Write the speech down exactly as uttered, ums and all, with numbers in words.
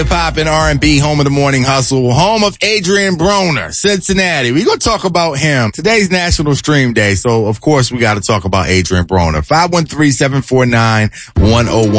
Hip-hop and R and B, home of the Morning Hustle, home of Adrian Broner, Cincinnati. We're going to talk about him. Today's National Stream Day, so of course we got to talk about Adrian Broner. five one three, seven four nine, one oh one